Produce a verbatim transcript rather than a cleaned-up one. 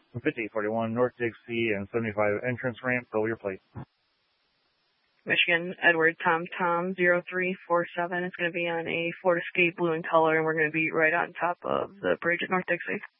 fifty forty-one North Dixie and seventy-five entrance ramp, go your plate. Michigan, Edward, Tom, Tom, zero three four seven. It's going to be on a Ford Escape blue in color, and we're going to be right on top of the bridge at North Dixie.